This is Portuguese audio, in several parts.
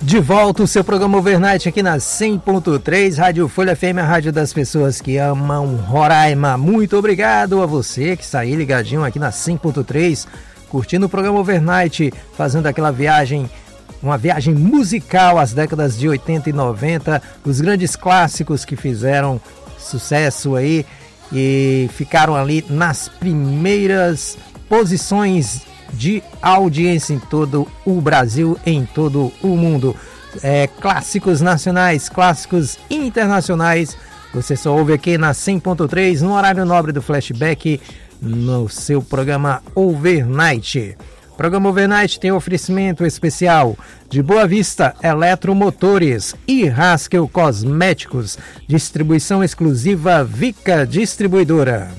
De volta o seu programa Overnight aqui na 100.3, Rádio Folha FM, a rádio das pessoas que amam Roraima. Muito obrigado a você que está aí ligadinho aqui na 100.3, curtindo o programa Overnight, fazendo aquela viagem, uma viagem musical às décadas de 80 e 90, os grandes clássicos que fizeram sucesso aí e ficaram ali nas primeiras posições de audiência em todo o Brasil, em todo o mundo. Clássicos nacionais, clássicos internacionais, você só ouve aqui na 100.3, no horário nobre do Flashback, no seu programa Overnight. O programa Overnight tem oferecimento especial de Boa Vista Eletromotores e Haskell Cosméticos, distribuição exclusiva Vica Distribuidora.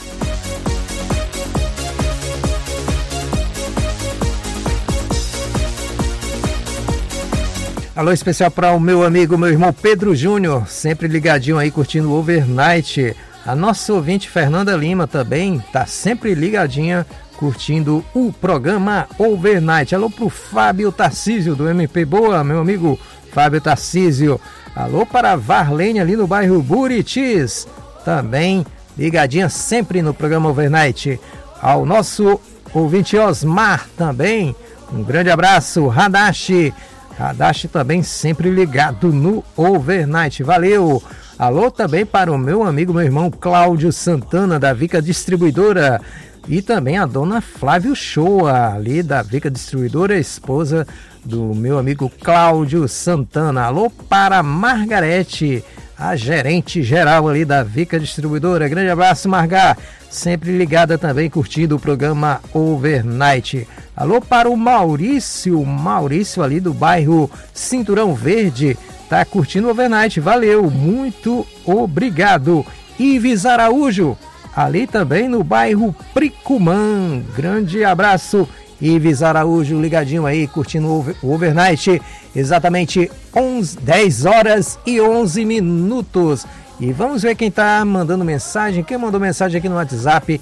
Alô especial para o meu amigo, meu irmão Pedro Júnior, sempre ligadinho aí curtindo o Overnight. A nossa ouvinte Fernanda Lima também tá sempre ligadinha curtindo o programa Overnight. Alô pro Fábio Tarcísio do MP Boa, meu amigo Fábio Tarcísio. Alô para a Varlene ali no bairro Buritis, também ligadinha sempre no programa Overnight. Ao nosso ouvinte Osmar também, um grande abraço. Hadashi também sempre ligado no Overnight, valeu! Alô também para o meu amigo, meu irmão Cláudio Santana da Vica Distribuidora e também a dona Flávio Shoa ali da Vica Distribuidora, esposa do meu amigo Cláudio Santana. Alô para Margarete, a gerente geral ali da Vica Distribuidora, grande abraço Margar, sempre ligada também curtindo o programa Overnight. Alô para o Maurício ali do bairro Cinturão Verde, tá curtindo o Overnight, valeu, muito obrigado. Ives Araújo, ali também no bairro Pricumã, grande abraço. Ives Araújo ligadinho aí, curtindo o Overnight, exatamente 10 horas e 11 minutos. E vamos ver quem está mandando mensagem. Quem mandou mensagem aqui no WhatsApp,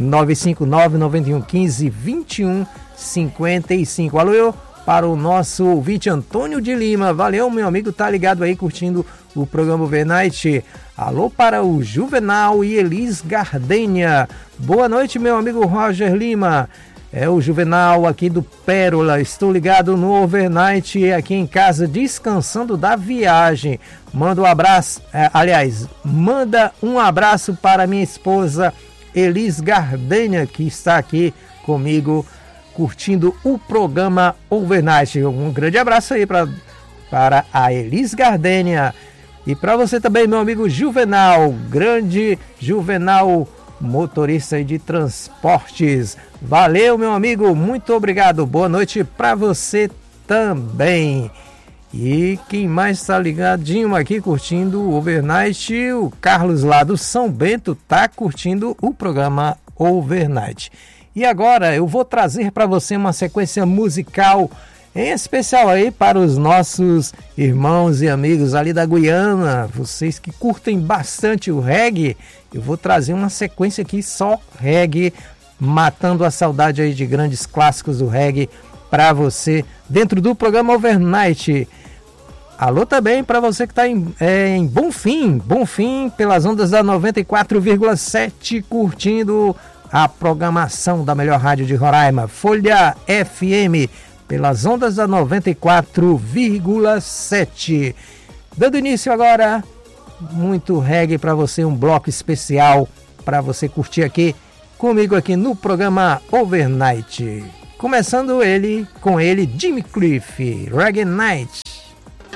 959-9115-2155. Alô, para o nosso ouvinte Antônio de Lima. Valeu, meu amigo, tá ligado aí, curtindo o programa Overnight. Alô, para o Juvenal e Elis Gardênia. Boa noite, meu amigo Roger Lima. É o Juvenal aqui do Pérola, estou ligado no Overnight aqui em casa, descansando da viagem. Manda um abraço, manda um abraço para minha esposa Elis Gardênia, que está aqui comigo, curtindo o programa Overnight. Um grande abraço aí para a Elis Gardênia. E para você também, meu amigo Juvenal, grande Juvenal, motorista de transportes. Valeu, meu amigo, muito obrigado. Boa noite para você também. E quem mais está ligadinho aqui curtindo o Overnight, o Carlos lá do São Bento tá curtindo o programa Overnight. E agora eu vou trazer para você uma sequência musical em especial aí para os nossos irmãos e amigos ali da Guiana, vocês que curtem bastante o reggae. Eu vou trazer uma sequência aqui só reggae, matando a saudade aí de grandes clássicos do reggae para você dentro do programa Overnight. Alô também para você que está em Bonfim, pelas ondas da 94,7, curtindo a programação da melhor rádio de Roraima, Folha FM, pelas ondas da 94,7. Dando início agora, muito reggae para você, um bloco especial para você curtir aqui comigo aqui no programa Overnight. Começando com ele, Jimmy Cliff, Reggae Night.